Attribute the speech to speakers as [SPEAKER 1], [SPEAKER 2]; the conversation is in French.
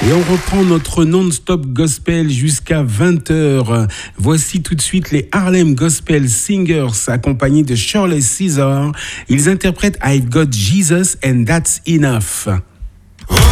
[SPEAKER 1] Et on reprend notre non-stop gospel jusqu'à 20h. Voici tout de suite les Harlem Gospel Singers accompagnés de Shirley Caesar. Ils interprètent I've Got Jesus and That's Enough.